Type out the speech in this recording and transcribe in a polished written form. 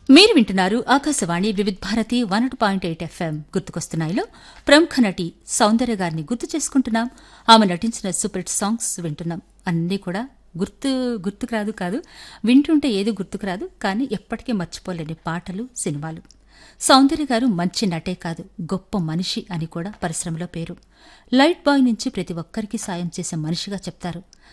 మీరు వింటున్నారు ఆకాశవాణి వివిధ భారతి 101.8 ఎఫ్ఎం గుర్తుకొస్తున్నాయిలో ప్రముఖ నటి సౌందర్య గారిని గుర్తు చేసుకుంటున్నాం. ఆమె నటించిన సూపర్ హిట్ సాంగ్స్ వింటున్నాం. అన్నీ కూడా గుర్తుకు రాదు కాదు, వింటుంటే ఏది గుర్తుకు రాదు, కానీ ఎప్పటికీ మర్చిపోలేని పాటలు, సినిమాలు. సౌందర్య గారు మంచి నటే కాదు, గొప్ప మనిషి అని కూడా పరిశ్రమలో పేరు. లైట్ బాయ్ నుంచి ప్రతి ఒక్కరికి సాయం చేసే మనిషిగా చెప్తారు.